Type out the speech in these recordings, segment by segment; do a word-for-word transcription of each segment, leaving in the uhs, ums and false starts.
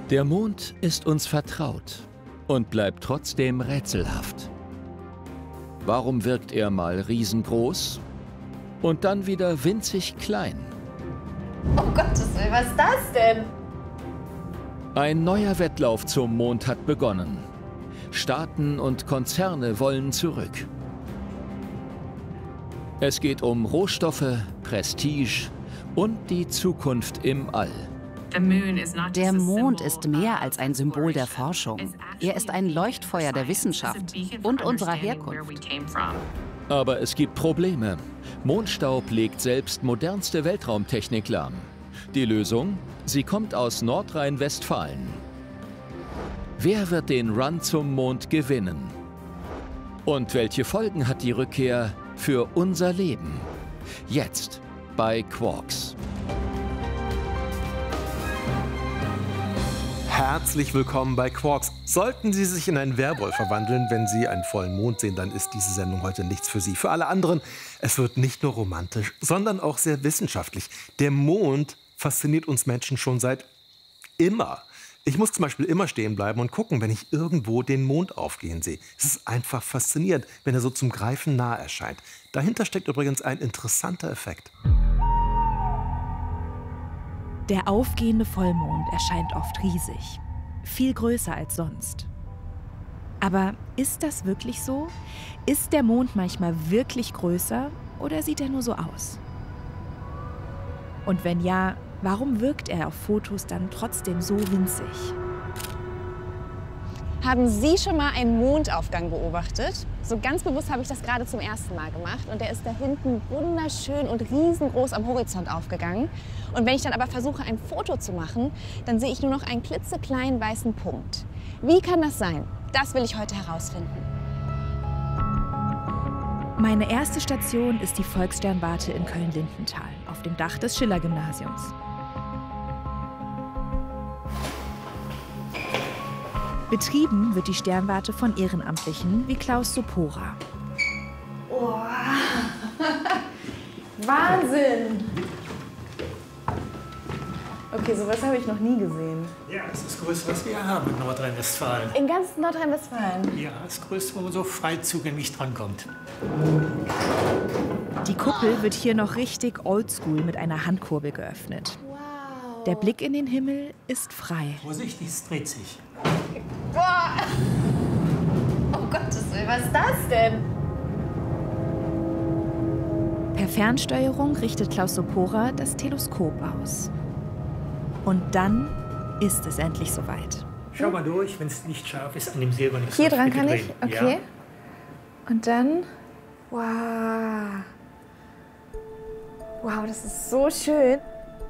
Der Mond ist uns vertraut und bleibt trotzdem rätselhaft. Warum wirkt er mal riesengroß und dann wieder winzig klein? Oh Gottes Willen, was ist das denn? Ein neuer Wettlauf zum Mond hat begonnen. Staaten und Konzerne wollen zurück. Es geht um Rohstoffe, Prestige und die Zukunft im All. Der Mond ist mehr als ein Symbol der Forschung. Er ist ein Leuchtfeuer der Wissenschaft und unserer Herkunft. Aber es gibt Probleme. Mondstaub legt selbst modernste Weltraumtechnik lahm. Die Lösung? Sie kommt aus Nordrhein-Westfalen. Wer wird den Run zum Mond gewinnen? Und welche Folgen hat die Rückkehr für unser Leben? Jetzt bei Quarks. Herzlich willkommen bei Quarks. Sollten Sie sich in einen Werwolf verwandeln, wenn Sie einen vollen Mond sehen, dann ist diese Sendung heute nichts für Sie. Für alle anderen, es wird nicht nur romantisch, sondern auch sehr wissenschaftlich. Der Mond fasziniert uns Menschen schon seit immer. Ich muss zum Beispiel immer stehen bleiben und gucken, wenn ich irgendwo den Mond aufgehen sehe. Es ist einfach faszinierend, wenn er so zum Greifen nah erscheint. Dahinter steckt übrigens ein interessanter Effekt. Der aufgehende Vollmond erscheint oft riesig, viel größer als sonst. Aber ist das wirklich so? Ist der Mond manchmal wirklich größer oder sieht er nur so aus? Und wenn ja, warum wirkt er auf Fotos dann trotzdem so winzig? Haben Sie schon mal einen Mondaufgang beobachtet? So ganz bewusst habe ich das gerade zum ersten Mal gemacht. Und der ist da hinten wunderschön und riesengroß am Horizont aufgegangen. Und wenn ich dann aber versuche, ein Foto zu machen, dann sehe ich nur noch einen klitzekleinen weißen Punkt. Wie kann das sein? Das will ich heute herausfinden. Meine erste Station ist die Volkssternwarte in Köln-Lindenthal auf dem Dach des Schiller-Gymnasiums. Betrieben wird die Sternwarte von Ehrenamtlichen wie Klaus Sopora. Oh. Wahnsinn! Okay, sowas habe ich noch nie gesehen. Ja, das ist das Größte, was wir haben in Nordrhein-Westfalen. In ganz Nordrhein-Westfalen? Ja, das Größte, wo man so frei zugänglich drankommt. Die Kuppel wird hier noch richtig oldschool mit einer Handkurbel geöffnet. Wow. Der Blick in den Himmel ist frei. Vorsichtig, es dreht sich. Boah. Oh Gottes Willen, was ist das denn? Per Fernsteuerung richtet Klaus Sopora das Teleskop aus. Und dann ist es endlich soweit. Schau mal durch, wenn es nicht scharf ist, an dem silbernen Hier dran bitte kann drehen. ich? Okay. Ja. Und dann... Wow. Wow, das ist so schön.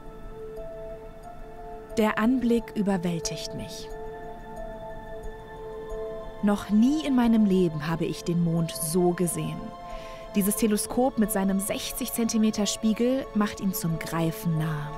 Der Anblick überwältigt mich. Noch nie in meinem Leben habe ich den Mond so gesehen. Dieses Teleskop mit seinem sechzig Zentimeter Spiegel macht ihn zum Greifen nah.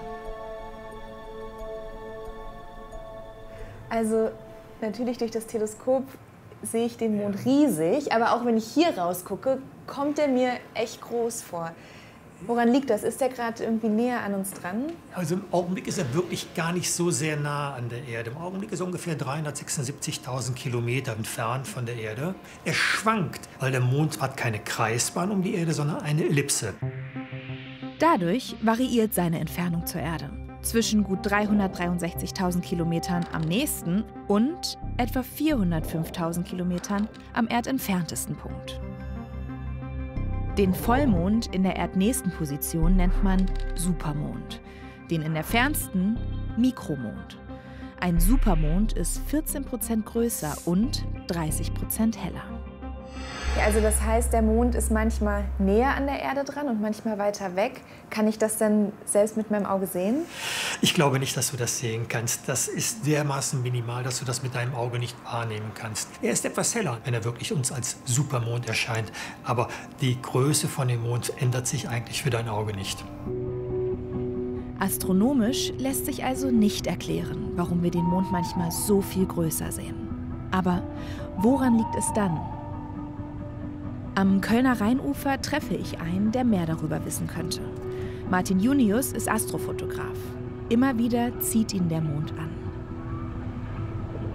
Also natürlich durch das Teleskop sehe ich den Mond riesig, aber auch wenn ich hier rausgucke, kommt er mir echt groß vor. Woran liegt das? Ist der gerade irgendwie näher an uns dran? Also im Augenblick ist er wirklich gar nicht so sehr nah an der Erde. Im Augenblick ist er ungefähr dreihundertsechsundsiebzigtausend Kilometer entfernt von der Erde. Er schwankt, weil der Mond hat keine Kreisbahn um die Erde, sondern eine Ellipse. Dadurch variiert seine Entfernung zur Erde. Zwischen gut dreihundertdreiundsechzigtausend Kilometern am nächsten und etwa vierhundertfünftausend Kilometern am erdentferntesten Punkt. Den Vollmond in der erdnächsten Position nennt man Supermond, den in der fernsten Mikromond. Ein Supermond ist vierzehn Prozent größer und dreißig Prozent heller. Ja, also das heißt, der Mond ist manchmal näher an der Erde dran und manchmal weiter weg. Kann ich das denn selbst mit meinem Auge sehen? Ich glaube nicht, dass du das sehen kannst. Das ist dermaßen minimal, dass du das mit deinem Auge nicht wahrnehmen kannst. Er ist etwas heller, wenn er wirklich uns als Supermond erscheint. Aber die Größe von dem Mond ändert sich eigentlich für dein Auge nicht. Astronomisch lässt sich also nicht erklären, warum wir den Mond manchmal so viel größer sehen. Aber woran liegt es dann? Am Kölner Rheinufer treffe ich einen, der mehr darüber wissen könnte. Martin Junius ist Astrofotograf. Immer wieder zieht ihn der Mond an.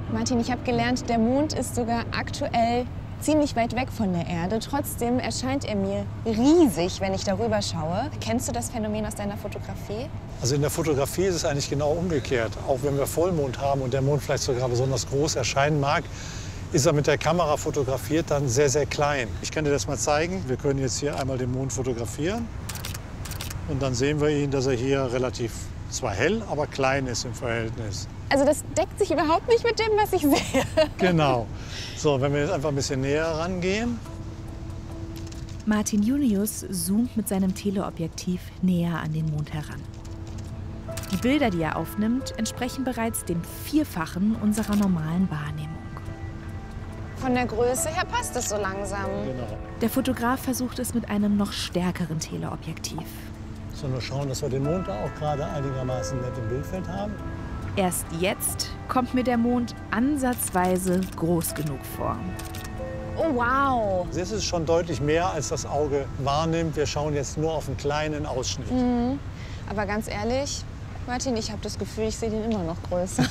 Martin, ich habe gelernt, der Mond ist sogar aktuell ziemlich weit weg von der Erde. Trotzdem erscheint er mir riesig, wenn ich darüber schaue. Kennst du das Phänomen aus deiner Fotografie? Also in der Fotografie ist es eigentlich genau umgekehrt. Auch wenn wir Vollmond haben und der Mond vielleicht sogar besonders groß erscheinen mag, ist er mit der Kamera fotografiert dann sehr, sehr klein. Ich kann dir das mal zeigen. Wir können jetzt hier einmal den Mond fotografieren. Und dann sehen wir ihn, dass er hier relativ zwar hell, aber klein ist im Verhältnis. Also das deckt sich überhaupt nicht mit dem, was ich sehe. Genau. So, wenn wir jetzt einfach ein bisschen näher rangehen. Martin Junius zoomt mit seinem Teleobjektiv näher an den Mond heran. Die Bilder, die er aufnimmt, entsprechen bereits dem Vierfachen unserer normalen Wahrnehmung. Von der Größe her passt es so langsam. Genau. Der Fotograf versucht es mit einem noch stärkeren Teleobjektiv. So, nur schauen, dass wir den Mond da auch gerade einigermaßen nett im Bildfeld haben. Erst jetzt kommt mir der Mond ansatzweise groß genug vor. Oh, wow. Das ist schon deutlich mehr, als das Auge wahrnimmt. Wir schauen jetzt nur auf einen kleinen Ausschnitt. Mhm. Aber ganz ehrlich, Martin, ich habe das Gefühl, ich sehe den immer noch größer.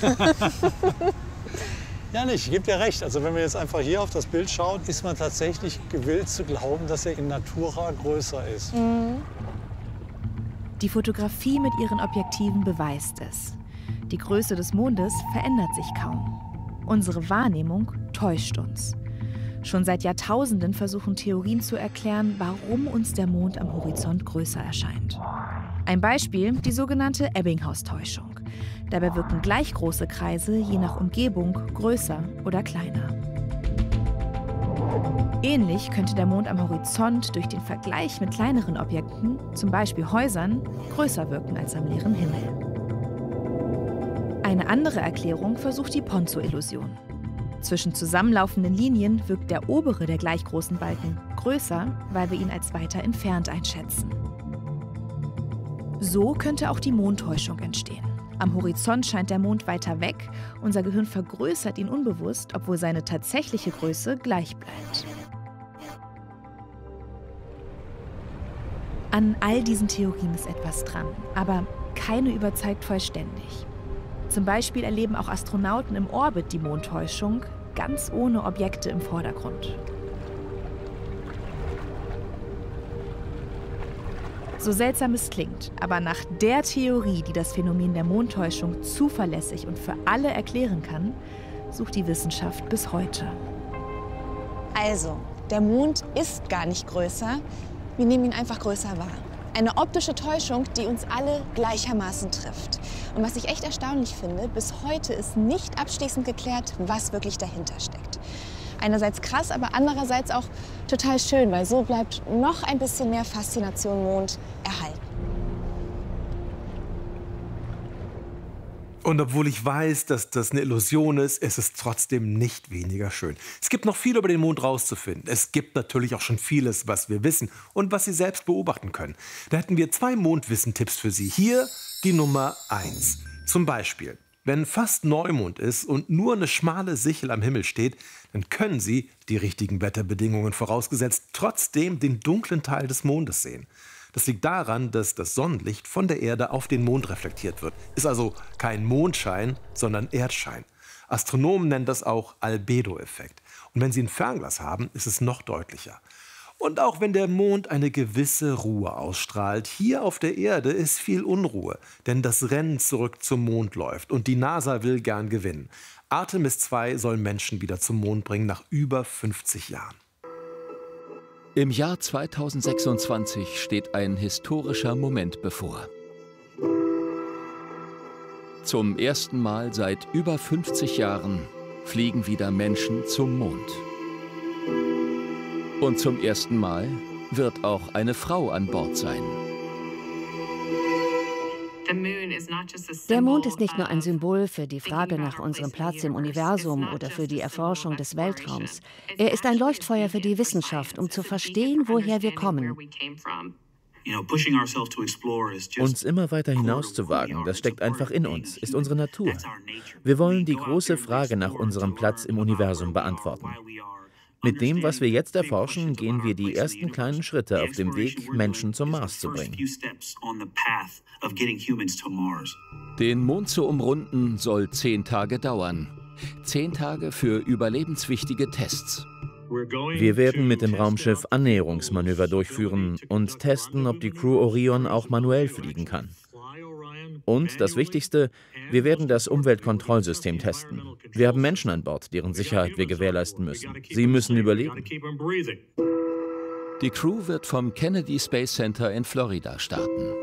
Ja, nicht, ich gebe dir recht. Also wenn man jetzt einfach hier auf das Bild schaut, ist man tatsächlich gewillt zu glauben, dass er in Natura größer ist. Mhm. Die Fotografie mit ihren Objektiven beweist es. Die Größe des Mondes verändert sich kaum. Unsere Wahrnehmung täuscht uns. Schon seit Jahrtausenden versuchen Theorien zu erklären, warum uns der Mond am Horizont größer erscheint. Ein Beispiel, die sogenannte Ebbinghaus-Täuschung. Dabei wirken gleich große Kreise je nach Umgebung größer oder kleiner. Ähnlich könnte der Mond am Horizont durch den Vergleich mit kleineren Objekten, zum Beispiel Häusern, größer wirken als am leeren Himmel. Eine andere Erklärung versucht die Ponzo-Illusion. Zwischen zusammenlaufenden Linien wirkt der obere der gleich großen Balken größer, weil wir ihn als weiter entfernt einschätzen. So könnte auch die Mondtäuschung entstehen. Am Horizont scheint der Mond weiter weg, unser Gehirn vergrößert ihn unbewusst, obwohl seine tatsächliche Größe gleich bleibt. An all diesen Theorien ist etwas dran, aber keine überzeugt vollständig. Zum Beispiel erleben auch Astronauten im Orbit die Mondtäuschung, ganz ohne Objekte im Vordergrund. So seltsam es klingt, aber nach der Theorie, die das Phänomen der Mondtäuschung zuverlässig und für alle erklären kann, sucht die Wissenschaft bis heute. Also, der Mond ist gar nicht größer, wir nehmen ihn einfach größer wahr. Eine optische Täuschung, die uns alle gleichermaßen trifft. Und was ich echt erstaunlich finde, bis heute ist nicht abschließend geklärt, was wirklich dahinter steckt. Einerseits krass, aber andererseits auch total schön, weil so bleibt noch ein bisschen mehr Faszination Mond erhalten. Und obwohl ich weiß, dass das eine Illusion ist, ist es trotzdem nicht weniger schön. Es gibt noch viel über den Mond rauszufinden. Es gibt natürlich auch schon vieles, was wir wissen und was Sie selbst beobachten können. Da hätten wir zwei Mondwissen-Tipps für Sie. Hier die Nummer eins. Zum Beispiel, wenn fast Neumond ist und nur eine schmale Sichel am Himmel steht, dann können Sie, die richtigen Wetterbedingungen vorausgesetzt, trotzdem den dunklen Teil des Mondes sehen. Das liegt daran, dass das Sonnenlicht von der Erde auf den Mond reflektiert wird. Ist also kein Mondschein, sondern Erdschein. Astronomen nennen das auch Albedo-Effekt. Und wenn Sie ein Fernglas haben, ist es noch deutlicher. Und auch wenn der Mond eine gewisse Ruhe ausstrahlt, hier auf der Erde ist viel Unruhe, denn das Rennen zurück zum Mond läuft und die NASA will gern gewinnen. Artemis zwei soll Menschen wieder zum Mond bringen nach über fünfzig Jahren. Im Jahr zweitausendsechsundzwanzig steht ein historischer Moment bevor. Zum ersten Mal seit über fünfzig Jahren fliegen wieder Menschen zum Mond. Und zum ersten Mal wird auch eine Frau an Bord sein. Der Mond ist nicht nur ein Symbol für die Frage nach unserem Platz im Universum oder für die Erforschung des Weltraums. Er ist ein Leuchtfeuer für die Wissenschaft, um zu verstehen, woher wir kommen. Uns immer weiter hinauszuwagen, das steckt einfach in uns, ist unsere Natur. Wir wollen die große Frage nach unserem Platz im Universum beantworten. Mit dem, was wir jetzt erforschen, gehen wir die ersten kleinen Schritte auf dem Weg, Menschen zum Mars zu bringen. Den Mond zu umrunden soll zehn Tage dauern. Zehn Tage für überlebenswichtige Tests. Wir werden mit dem Raumschiff Annäherungsmanöver durchführen und testen, ob die Crew Orion auch manuell fliegen kann. Und das Wichtigste, wir werden das Umweltkontrollsystem testen. Wir haben Menschen an Bord, deren Sicherheit wir gewährleisten müssen. Sie müssen überleben. Die Crew wird vom Kennedy Space Center in Florida starten.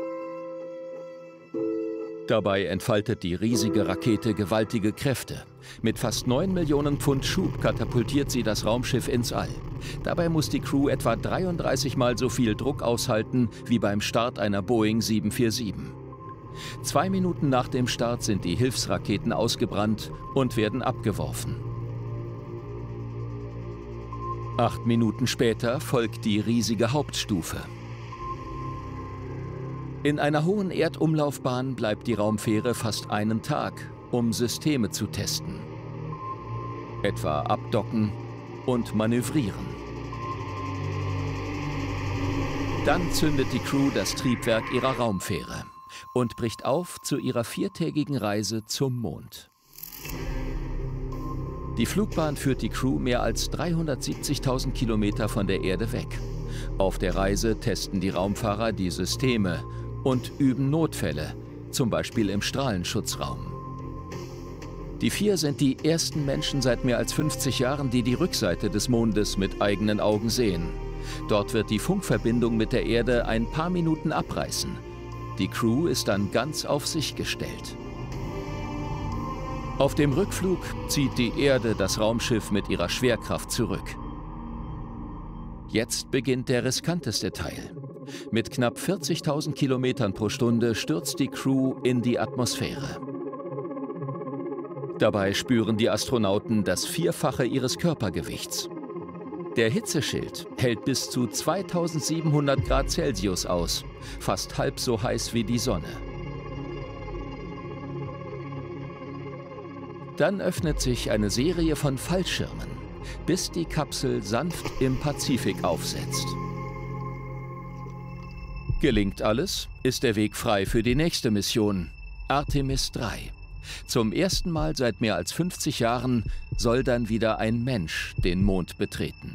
Dabei entfaltet die riesige Rakete gewaltige Kräfte. Mit fast neun Millionen Pfund Schub katapultiert sie das Raumschiff ins All. Dabei muss die Crew etwa dreiunddreißig Mal so viel Druck aushalten wie beim Start einer Boeing sieben vier sieben. Zwei Minuten nach dem Start sind die Hilfsraketen ausgebrannt und werden abgeworfen. Acht Minuten später folgt die riesige Hauptstufe. In einer hohen Erdumlaufbahn bleibt die Raumfähre fast einen Tag, um Systeme zu testen. Etwa abdocken und manövrieren. Dann zündet die Crew das Triebwerk ihrer Raumfähre und bricht auf zu ihrer viertägigen Reise zum Mond. Die Flugbahn führt die Crew mehr als dreihundertsiebzigtausend Kilometer von der Erde weg. Auf der Reise testen die Raumfahrer die Systeme und üben Notfälle, zum Beispiel im Strahlenschutzraum. Die vier sind die ersten Menschen seit mehr als fünfzig Jahren, die die Rückseite des Mondes mit eigenen Augen sehen. Dort wird die Funkverbindung mit der Erde ein paar Minuten abreißen. Die Crew ist dann ganz auf sich gestellt. Auf dem Rückflug zieht die Erde das Raumschiff mit ihrer Schwerkraft zurück. Jetzt beginnt der riskanteste Teil. Mit knapp vierzigtausend Kilometern pro Stunde stürzt die Crew in die Atmosphäre. Dabei spüren die Astronauten das Vierfache ihres Körpergewichts. Der Hitzeschild hält bis zu zweitausendsiebenhundert Grad Celsius aus, fast halb so heiß wie die Sonne. Dann öffnet sich eine Serie von Fallschirmen, bis die Kapsel sanft im Pazifik aufsetzt. Gelingt alles, ist der Weg frei für die nächste Mission, Artemis drei. Zum ersten Mal seit mehr als fünfzig Jahren soll dann wieder ein Mensch den Mond betreten.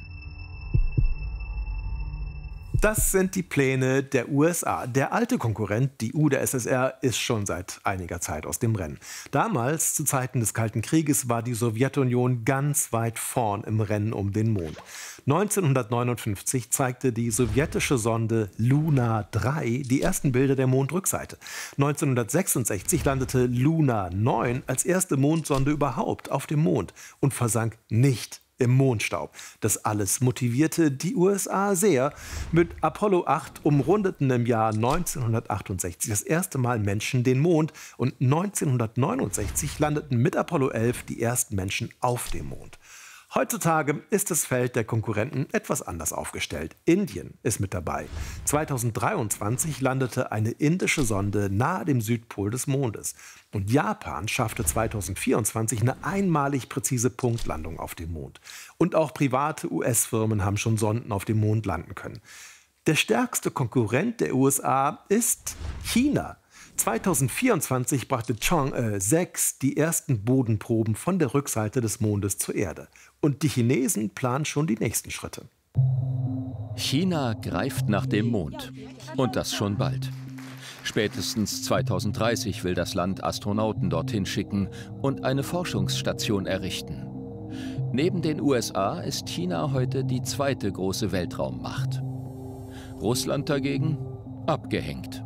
Das sind die Pläne der U S A. Der alte Konkurrent, die U der S S R, ist schon seit einiger Zeit aus dem Rennen. Damals, zu Zeiten des Kalten Krieges, war die Sowjetunion ganz weit vorn im Rennen um den Mond. neunzehnhundertneunundfünfzig zeigte die sowjetische Sonde Luna drei die ersten Bilder der Mondrückseite. neunzehnhundertsechsundsechzig landete Luna neun als erste Mondsonde überhaupt auf dem Mond und versank nicht im Mondstaub. Das alles motivierte die U S A sehr. Mit Apollo acht umrundeten im Jahr neunzehnhundertachtundsechzig das erste Mal Menschen den Mond und neunzehnhundertneunundsechzig landeten mit Apollo elf die ersten Menschen auf dem Mond. Heutzutage ist das Feld der Konkurrenten etwas anders aufgestellt. Indien ist mit dabei. zweitausenddreiundzwanzig landete eine indische Sonde nahe dem Südpol des Mondes. Und Japan schaffte zweitausendvierundzwanzig eine einmalig präzise Punktlandung auf dem Mond. Und auch private U S-Firmen haben schon Sonden auf dem Mond landen können. Der stärkste Konkurrent der U S A ist China. zweitausendvierundzwanzig brachte Chang'e sechs die ersten Bodenproben von der Rückseite des Mondes zur Erde. Und die Chinesen planen schon die nächsten Schritte. China greift nach dem Mond. Und das schon bald. Spätestens zweitausenddreißig will das Land Astronauten dorthin schicken und eine Forschungsstation errichten. Neben den U S A ist China heute die zweite große Weltraummacht. Russland dagegen abgehängt.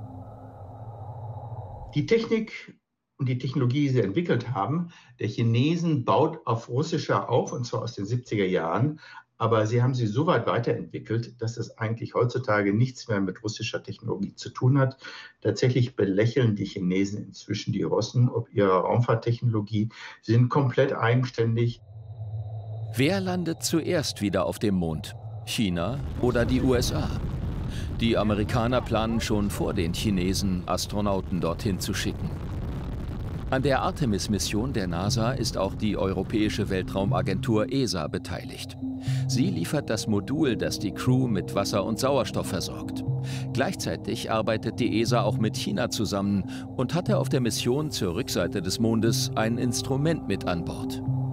Die Technik und die Technologie, die sie entwickelt haben, der Chinesen baut auf russischer auf, und zwar aus den siebziger Jahren. Aber sie haben sie so weit weiterentwickelt, dass es eigentlich heutzutage nichts mehr mit russischer Technologie zu tun hat. Tatsächlich belächeln die Chinesen inzwischen die Russen ob ihrer Raumfahrttechnologie. Sie sind komplett eigenständig. Wer landet zuerst wieder auf dem Mond? China oder die U S A? Die Amerikaner planen schon vor den Chinesen, Astronauten dorthin zu schicken. An der Artemis-Mission der NASA ist auch die Europäische Weltraumagentur E S A beteiligt. Sie liefert das Modul, das die Crew mit Wasser und Sauerstoff versorgt. Gleichzeitig arbeitet die E S A auch mit China zusammen und hatte auf der Mission zur Rückseite des Mondes ein Instrument mit an Bord.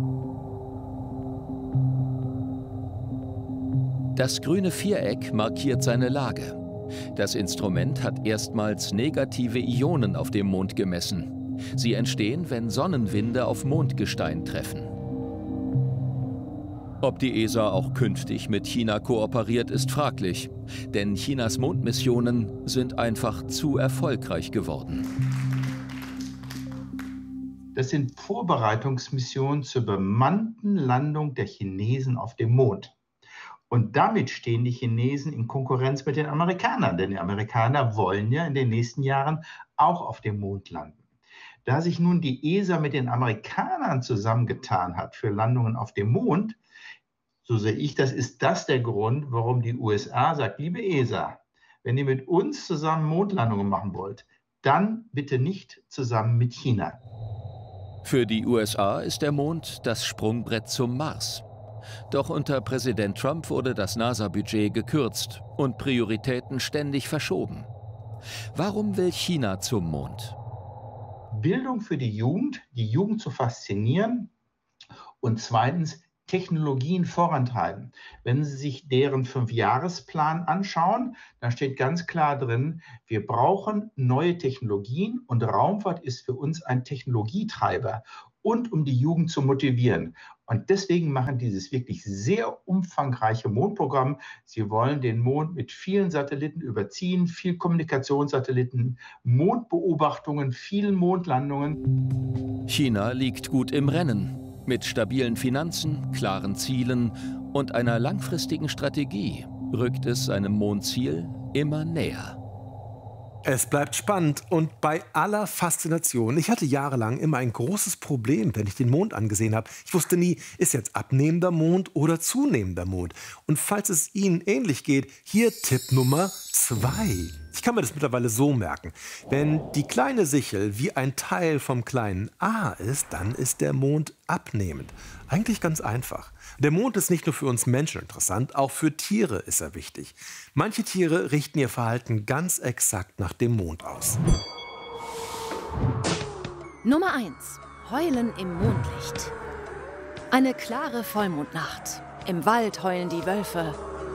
Das grüne Viereck markiert seine Lage. Das Instrument hat erstmals negative Ionen auf dem Mond gemessen. Sie entstehen, wenn Sonnenwinde auf Mondgestein treffen. Ob die E S A auch künftig mit China kooperiert, ist fraglich. Denn Chinas Mondmissionen sind einfach zu erfolgreich geworden. Das sind Vorbereitungsmissionen zur bemannten Landung der Chinesen auf dem Mond. Und damit stehen die Chinesen in Konkurrenz mit den Amerikanern. Denn die Amerikaner wollen ja in den nächsten Jahren auch auf dem Mond landen. Da sich nun die E S A mit den Amerikanern zusammengetan hat für Landungen auf dem Mond, so sehe ich das, ist das der Grund, warum die U S A sagt, liebe E S A, wenn ihr mit uns zusammen Mondlandungen machen wollt, dann bitte nicht zusammen mit China. Für die U S A ist der Mond das Sprungbrett zum Mars. Doch unter Präsident Trump wurde das NASA-Budget gekürzt und Prioritäten ständig verschoben. Warum will China zum Mond? Bildung für die Jugend, die Jugend zu faszinieren und zweitens Technologien vorantreiben. Wenn Sie sich deren Fünfjahresplan anschauen, dann steht ganz klar drin, wir brauchen neue Technologien und Raumfahrt ist für uns ein Technologietreiber und um die Jugend zu motivieren. Und deswegen machen dieses wirklich sehr umfangreiche Mondprogramm. Sie wollen den Mond mit vielen Satelliten überziehen, viel Kommunikationssatelliten, Mondbeobachtungen, vielen Mondlandungen. China liegt gut im Rennen. Mit stabilen Finanzen, klaren Zielen und einer langfristigen Strategie rückt es seinem Mondziel immer näher. Es bleibt spannend und bei aller Faszination. Ich hatte jahrelang immer ein großes Problem, wenn ich den Mond angesehen habe. Ich wusste nie, ist jetzt abnehmender Mond oder zunehmender Mond. Und falls es Ihnen ähnlich geht, hier Tipp Nummer zwei. Ich kann mir das mittlerweile so merken. Wenn die kleine Sichel wie ein Teil vom kleinen a ist, dann ist der Mond abnehmend. Eigentlich ganz einfach. Der Mond ist nicht nur für uns Menschen interessant, auch für Tiere ist er wichtig. Manche Tiere richten ihr Verhalten ganz exakt nach dem Mond aus. Nummer eins. Heulen im Mondlicht. Eine klare Vollmondnacht. Im Wald heulen die Wölfe.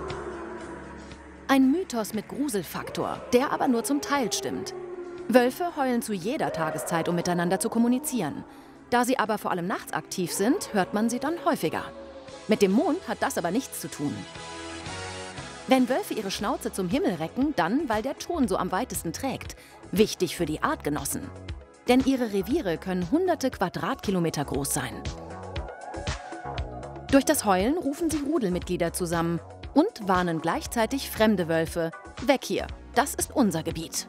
Ein Mythos mit Gruselfaktor, der aber nur zum Teil stimmt. Wölfe heulen zu jeder Tageszeit, um miteinander zu kommunizieren. Da sie aber vor allem nachts aktiv sind, hört man sie dann häufiger. Mit dem Mond hat das aber nichts zu tun. Wenn Wölfe ihre Schnauze zum Himmel recken, dann, weil der Ton so am weitesten trägt. Wichtig für die Artgenossen. Denn ihre Reviere können hunderte Quadratkilometer groß sein. Durch das Heulen rufen sie Rudelmitglieder zusammen und warnen gleichzeitig fremde Wölfe. Weg hier, das ist unser Gebiet.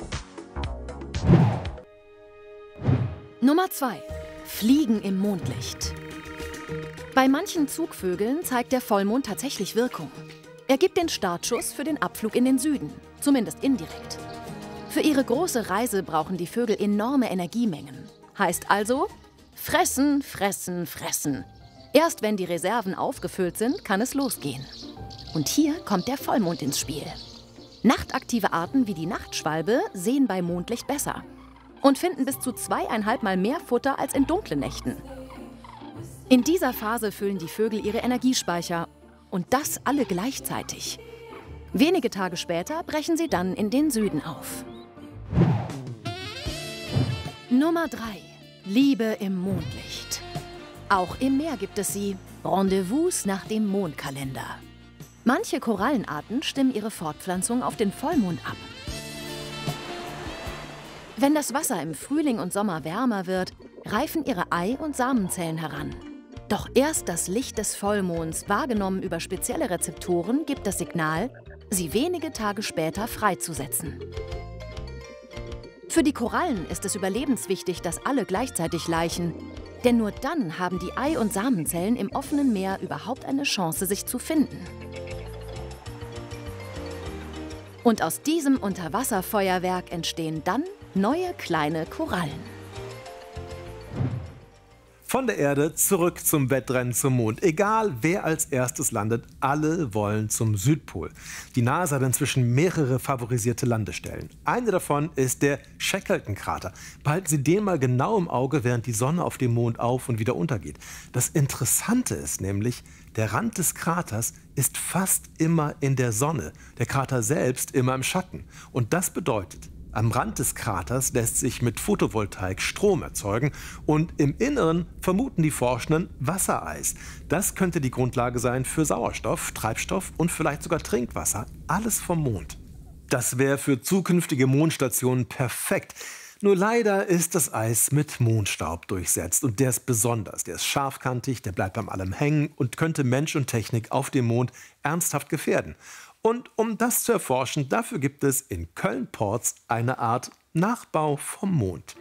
Nummer zwei. Fliegen im Mondlicht. Bei manchen Zugvögeln zeigt der Vollmond tatsächlich Wirkung. Er gibt den Startschuss für den Abflug in den Süden, zumindest indirekt. Für ihre große Reise brauchen die Vögel enorme Energiemengen. Heißt also, fressen, fressen, fressen. Erst wenn die Reserven aufgefüllt sind, kann es losgehen. Und hier kommt der Vollmond ins Spiel. Nachtaktive Arten wie die Nachtschwalbe sehen bei Mondlicht besser und finden bis zu zweieinhalb Mal mehr Futter als in dunklen Nächten. In dieser Phase füllen die Vögel ihre Energiespeicher und das alle gleichzeitig. Wenige Tage später brechen sie dann in den Süden auf. Nummer drei. Liebe im Mondlicht. Auch im Meer gibt es sie. Rendezvous nach dem Mondkalender. Manche Korallenarten stimmen ihre Fortpflanzung auf den Vollmond ab. Wenn das Wasser im Frühling und Sommer wärmer wird, reifen ihre Ei- und Samenzellen heran. Doch erst das Licht des Vollmonds, wahrgenommen über spezielle Rezeptoren, gibt das Signal, sie wenige Tage später freizusetzen. Für die Korallen ist es überlebenswichtig, dass alle gleichzeitig laichen. Denn nur dann haben die Ei- und Samenzellen im offenen Meer überhaupt eine Chance, sich zu finden. Und aus diesem Unterwasserfeuerwerk entstehen dann neue kleine Korallen. Von der Erde zurück zum Wettrennen zum Mond. Egal, wer als erstes landet, alle wollen zum Südpol. Die NASA hat inzwischen mehrere favorisierte Landestellen. Eine davon ist der Shackleton-Krater. Behalten Sie den mal genau im Auge, während die Sonne auf dem Mond auf und wieder untergeht. Das Interessante ist nämlich, der Rand des Kraters ist fast immer in der Sonne, der Krater selbst immer im Schatten. Und das bedeutet, am Rand des Kraters lässt sich mit Photovoltaik Strom erzeugen und im Inneren vermuten die Forschenden Wassereis. Das könnte die Grundlage sein für Sauerstoff, Treibstoff und vielleicht sogar Trinkwasser. Alles vom Mond. Das wäre für zukünftige Mondstationen perfekt. Nur leider ist das Eis mit Mondstaub durchsetzt und der ist besonders. Der ist scharfkantig, der bleibt an allem hängen und könnte Mensch und Technik auf dem Mond ernsthaft gefährden. Und um das zu erforschen, dafür gibt es in Köln-Porz eine Art Nachbau vom Mond.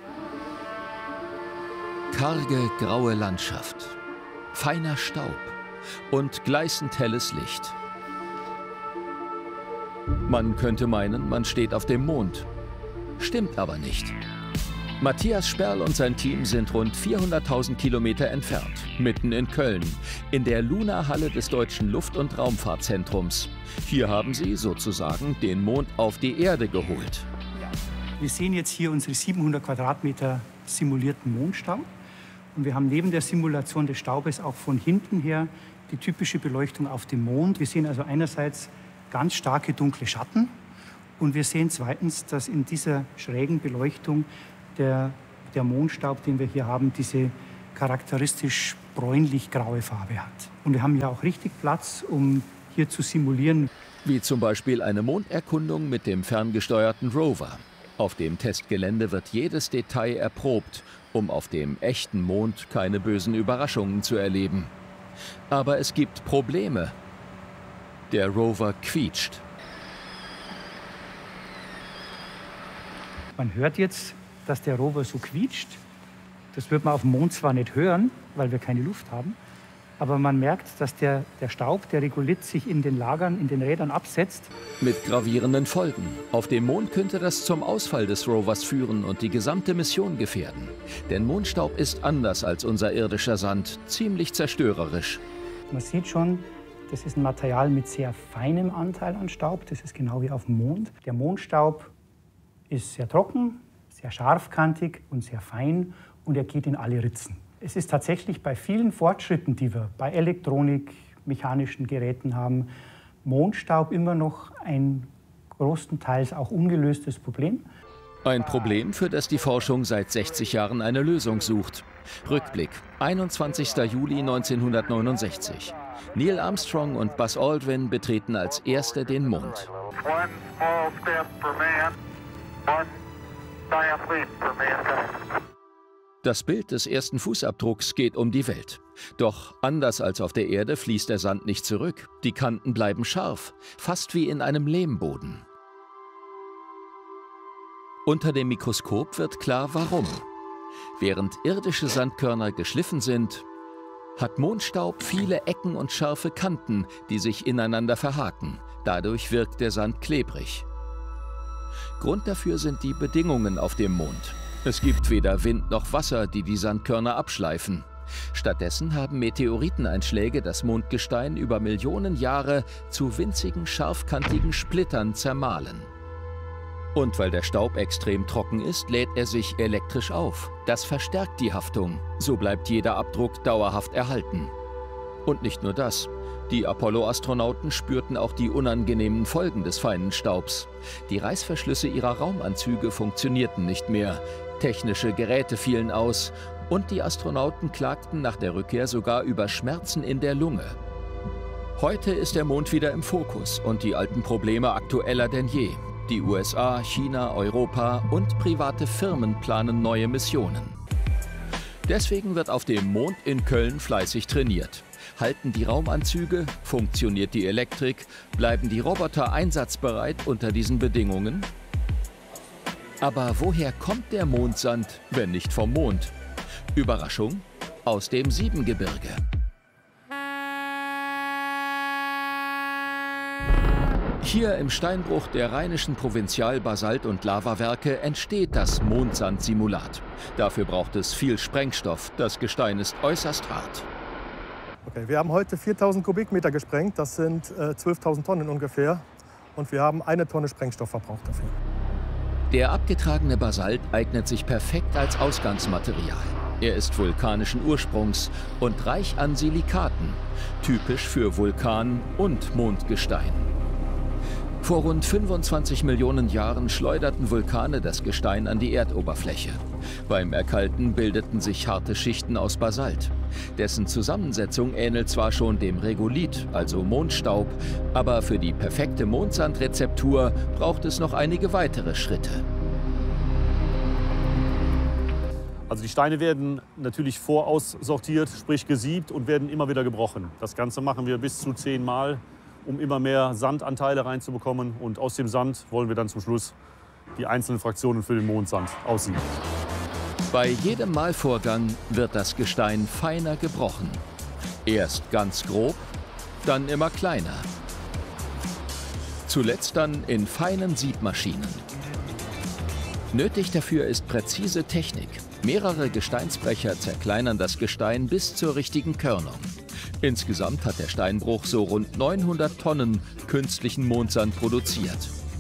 Karge, graue Landschaft, feiner Staub und gleißend helles Licht. Man könnte meinen, man steht auf dem Mond. Stimmt aber nicht. Matthias Sperl und sein Team sind rund vierhunderttausend Kilometer entfernt, mitten in Köln, in der Luna-Halle des Deutschen Luft- und Raumfahrtzentrums. Hier haben sie sozusagen den Mond auf die Erde geholt. Wir sehen jetzt hier unsere siebenhundert Quadratmeter simulierten Mondstaub. Und wir haben neben der Simulation des Staubes auch von hinten her die typische Beleuchtung auf dem Mond. Wir sehen also einerseits ganz starke dunkle Schatten. Und wir sehen zweitens, dass in dieser schrägen Beleuchtung der, der Mondstaub, den wir hier haben, diese charakteristisch bräunlich-graue Farbe hat. Und wir haben ja auch richtig Platz, um hier zu simulieren. Wie zum Beispiel eine Monderkundung mit dem ferngesteuerten Rover. Auf dem Testgelände wird jedes Detail erprobt, um auf dem echten Mond keine bösen Überraschungen zu erleben. Aber es gibt Probleme. Der Rover quietscht. Man hört jetzt, dass der Rover so quietscht. Das wird man auf dem Mond zwar nicht hören, weil wir keine Luft haben, aber man merkt, dass der, der Staub, der Regolith, sich in den Lagern, in den Rädern absetzt. Mit gravierenden Folgen. Auf dem Mond könnte das zum Ausfall des Rovers führen und die gesamte Mission gefährden. Denn Mondstaub ist anders als unser irdischer Sand, ziemlich zerstörerisch. Man sieht schon, das ist ein Material mit sehr feinem Anteil an Staub. Das ist genau wie auf dem Mond. Der Mondstaub ist sehr trocken, sehr scharfkantig und sehr fein und er geht in alle Ritzen. Es ist tatsächlich bei vielen Fortschritten, die wir bei Elektronik, mechanischen Geräten haben, Mondstaub immer noch ein großenteils auch ungelöstes Problem. Ein Problem, für das die Forschung seit sechzig Jahren eine Lösung sucht. Rückblick, einundzwanzigster Juli neunzehnhundertneunundsechzig. Neil Armstrong und Buzz Aldrin betreten als Erste den Mond. Das Bild des ersten Fußabdrucks geht um die Welt. Doch anders als auf der Erde fließt der Sand nicht zurück. Die Kanten bleiben scharf, fast wie in einem Lehmboden. Unter dem Mikroskop wird klar, warum. Während irdische Sandkörner geschliffen sind, hat Mondstaub viele Ecken und scharfe Kanten, die sich ineinander verhaken. Dadurch wirkt der Sand klebrig. Grund dafür sind die Bedingungen auf dem Mond. Es gibt weder Wind noch Wasser, die die Sandkörner abschleifen. Stattdessen haben Meteoriteneinschläge das Mondgestein über Millionen Jahre zu winzigen, scharfkantigen Splittern zermahlen. Und weil der Staub extrem trocken ist, lädt er sich elektrisch auf. Das verstärkt die Haftung. So bleibt jeder Abdruck dauerhaft erhalten. Und nicht nur das. Die Apollo-Astronauten spürten auch die unangenehmen Folgen des feinen Staubs. Die Reißverschlüsse ihrer Raumanzüge funktionierten nicht mehr. Technische Geräte fielen aus. Und die Astronauten klagten nach der Rückkehr sogar über Schmerzen in der Lunge. Heute ist der Mond wieder im Fokus und die alten Probleme aktueller denn je. Die U S A, China, Europa und private Firmen planen neue Missionen. Deswegen wird auf dem Mond in Köln fleißig trainiert. Halten die Raumanzüge, funktioniert die Elektrik, bleiben die Roboter einsatzbereit unter diesen Bedingungen? Aber woher kommt der Mondsand, wenn nicht vom Mond? Überraschung? Aus dem Siebengebirge. Hier im Steinbruch der rheinischen Provinzial Basalt- und Lavawerke entsteht das Mondsandsimulat. Dafür braucht es viel Sprengstoff. Das Gestein ist äußerst hart. Okay, wir haben heute viertausend Kubikmeter gesprengt. Das sind äh, zwölftausend Tonnen ungefähr. Und wir haben eine Tonne Sprengstoff verbraucht dafür. Der abgetragene Basalt eignet sich perfekt als Ausgangsmaterial. Er ist vulkanischen Ursprungs und reich an Silikaten, typisch für Vulkan- und Mondgestein. Vor rund fünfundzwanzig Millionen Jahren schleuderten Vulkane das Gestein an die Erdoberfläche. Beim Erkalten bildeten sich harte Schichten aus Basalt. Dessen Zusammensetzung ähnelt zwar schon dem Regolith, also Mondstaub, aber für die perfekte Mondsandrezeptur braucht es noch einige weitere Schritte. Also die Steine werden natürlich voraussortiert, sprich gesiebt und werden immer wieder gebrochen. Das Ganze machen wir bis zu zehn Mal, um immer mehr Sandanteile reinzubekommen. Und aus dem Sand wollen wir dann zum Schluss die einzelnen Fraktionen für den Mondsand aussieben. Bei jedem Malvorgang wird das Gestein feiner gebrochen. Erst ganz grob, dann immer kleiner. Zuletzt dann in feinen Siebmaschinen. Nötig dafür ist präzise Technik. Mehrere Gesteinsbrecher zerkleinern das Gestein bis zur richtigen Körnung. Insgesamt hat der Steinbruch so rund neunhundert Tonnen künstlichen Mondsand produziert.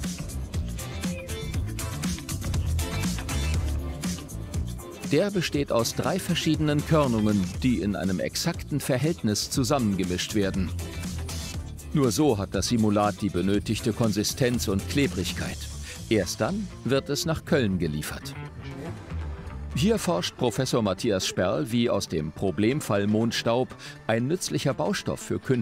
Der besteht aus drei verschiedenen Körnungen, die in einem exakten Verhältnis zusammengemischt werden. Nur so hat das Simulat die benötigte Konsistenz und Klebrigkeit. Erst dann wird es nach Köln geliefert. Hier forscht Professor Matthias Sperl, wie aus dem Problemfall Mondstaub ein nützlicher Baustoff für künftige